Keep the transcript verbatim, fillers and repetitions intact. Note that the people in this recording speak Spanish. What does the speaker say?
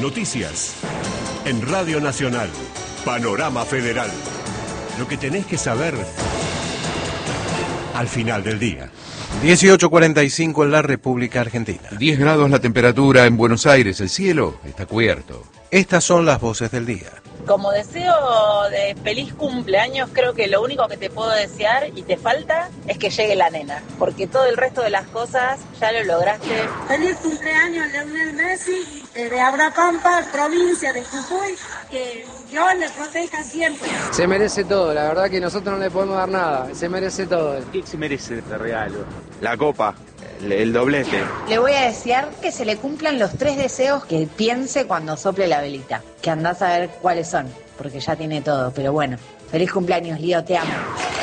Noticias. En Radio Nacional. Panorama Federal. Lo que tenés que saber al final del día. dieciocho cuarenta y cinco en la República Argentina. diez grados la temperatura en Buenos Aires, el cielo está cubierto. Estas son las voces del día. Como deseo de feliz cumpleaños, creo que lo único que te puedo desear y te falta es que llegue la nena, porque todo el resto de las cosas ya lo lograste. Feliz cumpleaños, Lionel Messi, de Abrapampa, provincia de Jujuy, que Dios le proteja siempre. Se merece todo, la verdad que nosotros no le podemos dar nada, se merece todo. ¿Qué se merece este regalo? La copa. El, el doblete. Le voy a desear que se le cumplan los tres deseos que piense cuando sople la velita. Que andás a ver cuáles son, porque ya tiene todo. Pero bueno, feliz cumpleaños, Lío, te amo.